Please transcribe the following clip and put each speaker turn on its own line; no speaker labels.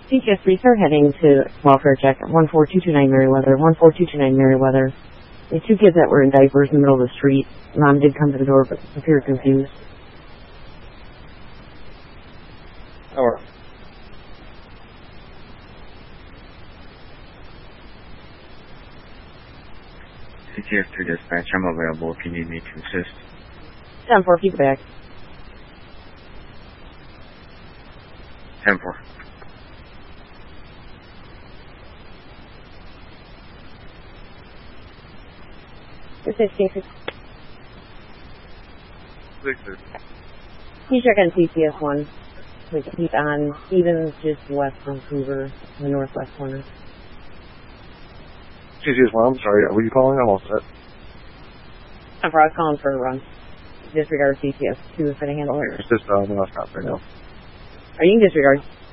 CTS 3, start heading to welfare check at 14229 Merriweather, 14229 Merriweather. The two kids that were in diapers in the middle of the street. Mom did come to the door, but appeared confused.
Over.
CTS 3 dispatch, I'm available if you need me to assist.
10-4, keep it back.
10-4.
This is Casey.
Victor.
Can you check on CTS 1? We can keep on Stevens, just west from Hoover, the northwest corner.
CTS 1, I'm sorry, were you calling? I'm all set.
I'm calling for a run. Disregard CTS 2 if I can handle it.
It's just, no, it's not right now.
Or you can disregard.